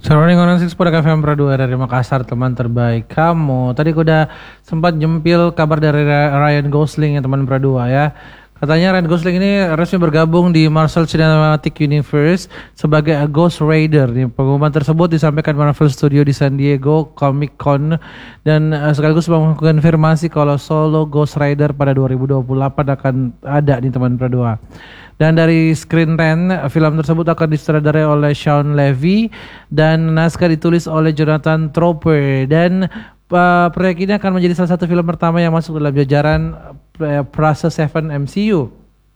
Surrounding on Six pada KFM Pradua dari Makassar, teman terbaik kamu. Tadi aku udah sempat jempil kabar dari Ryan Gosling ya teman Pradua ya. Katanya Ryan Gosling ini resmi bergabung di Marvel Cinematic Universe sebagai a Ghost Rider. Pengumuman tersebut disampaikan Marvel Studio di San Diego Comic Con dan sekaligus mengkonfirmasi kalau solo Ghost Rider pada 2028 akan ada di teman Pradua. Dan dari Screen Rant, film tersebut akan disutradarai oleh Shawn Levy dan naskah ditulis oleh Jonathan Tropper. Dan proyek ini akan menjadi salah satu film pertama yang masuk dalam jajaran Phase 7 MCU.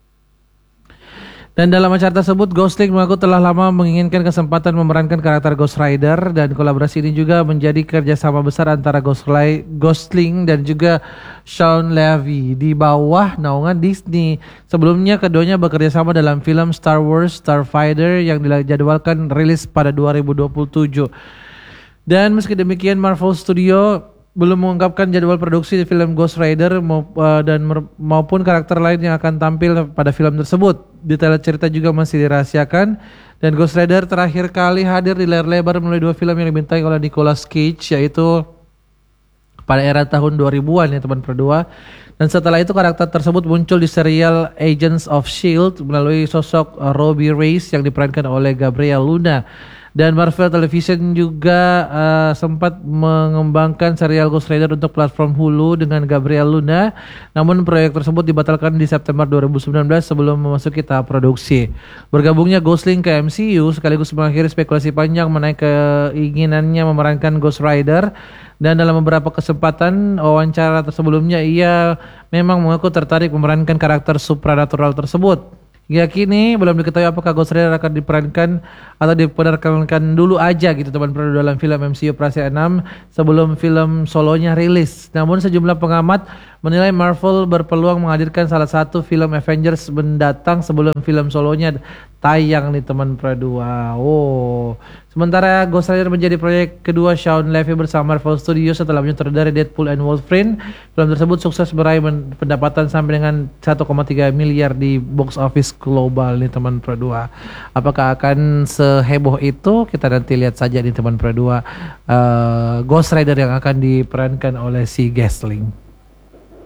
Dan dalam acara tersebut, Gosling mengaku telah lama menginginkan kesempatan memerankan karakter Ghost Rider, dan kolaborasi ini juga menjadi kerjasama besar antara Gosling dan juga Shawn Levy di bawah naungan Disney. Sebelumnya keduanya bekerja sama dalam film Star Wars Starfighter yang dijadwalkan rilis pada 2027. Dan meski demikian, Marvel Studio belum mengungkapkan jadwal produksi di film Ghost Rider maupun karakter lain yang akan tampil pada film tersebut. Detail cerita juga masih dirahasiakan, dan Ghost Rider terakhir kali hadir di layar lebar melalui 2 film yang dibintangi oleh Nicolas Cage, yaitu pada era tahun 2000-an ya teman Perdua. Dan setelah itu karakter tersebut muncul di serial Agents of S.H.I.E.L.D. melalui sosok Robbie Reyes yang diperankan oleh Gabriel Luna. Dan Marvel Television juga sempat mengembangkan serial Ghost Rider untuk platform Hulu dengan Gabriel Luna. Namun proyek tersebut dibatalkan di September 2019 sebelum memasuki tahap produksi. Bergabungnya Gosling ke MCU sekaligus mengakhiri spekulasi panjang mengenai keinginannya memerankan Ghost Rider. Dan dalam beberapa kesempatan wawancara sebelumnya, ia memang mengaku tertarik memerankan karakter supranatural tersebut. Hingga kini belum diketahui apakah Ghost Rider akan diperankan atau diperankan dulu aja gitu teman Perdua dalam film MCU Phase 6 sebelum film solonya rilis. Namun sejumlah pengamat menilai Marvel berpeluang menghadirkan salah satu film Avengers mendatang sebelum film solonya tayang nih teman Perdua. Sementara Ghost Rider menjadi proyek kedua Shawn Levy bersama Marvel Studios setelah menyutradarai Deadpool and Wolverine. Film tersebut sukses meraih pendapatan sampai dengan 1,3 miliar di box office global nih teman Perdua. Apakah akan seheboh itu? Kita nanti lihat saja nih teman Perdua. Ghost Rider yang akan diperankan oleh si Gosling.